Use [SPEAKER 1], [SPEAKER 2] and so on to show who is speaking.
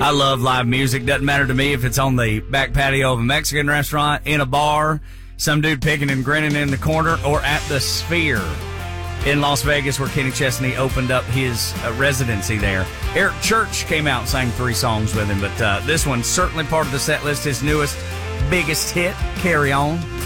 [SPEAKER 1] I love live music. Doesn't matter to me if it's on the back patio of a Mexican restaurant, in a bar, some dude picking and grinning in the corner, or at the Sphere in Las Vegas where Kenny Chesney opened up his residency there. Eric Church came out and sang 3 songs with him, but this one's certainly part of the set list. His newest, biggest hit, Carry On.